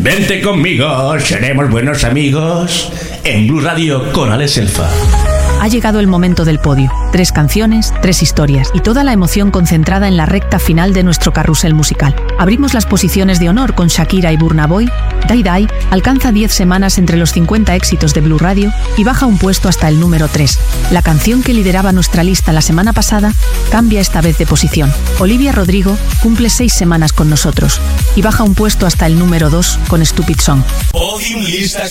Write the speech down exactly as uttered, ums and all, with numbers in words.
Vente conmigo, seremos buenos amigos. En Blue Radio con Alex Elfa. Ha llegado el momento del podio. Tres canciones, tres historias y toda la emoción concentrada en la recta final de nuestro carrusel musical. Abrimos las posiciones de honor con Shakira y Burna Boy. Die Die alcanza diez semanas entre los cincuenta éxitos de Blue Radio y baja un puesto hasta el número tres. La canción que lideraba nuestra lista la semana pasada cambia esta vez de posición. Olivia Rodrigo cumple seis semanas con nosotros y baja un puesto hasta el número dos con Stupid Song. Podium Lista